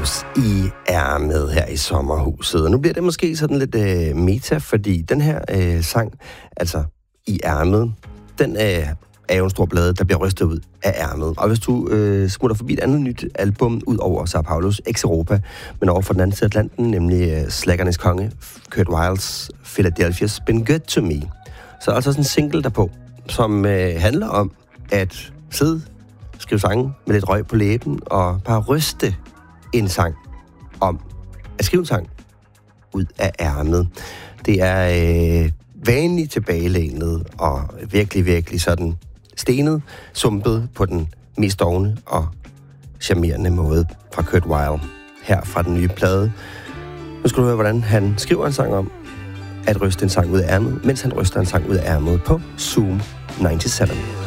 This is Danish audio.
House, I er med her i sommerhuset. Og nu bliver det måske sådan lidt meta, fordi den her sang, altså I ærmet, den er jo en stor plade, der bliver rystet ud af ærmet. Og hvis du smutter forbi et andet nyt album, ud over Sao Paulos Ex-Europa, men over for den anden side af Atlanten, nemlig Slaggernes konge, Kurt Weils Philadelphia's Been Good To Me, så er der altså sådan en single derpå, som handler om at sidde, skrive sange med lidt røg på læben, og bare ryste en sang om at skrive en sang ud af ærmet. Det er vanligt tilbagelænet og virkelig, virkelig sådan stenet, sumpet på den mest dovne og charmerende måde fra Kurt Weill, her fra den nye plade. Nu skal du høre, hvordan han skriver en sang om at ryste en sang ud af ærmet, mens han ryster en sang ud af ærmet på Zoom 97.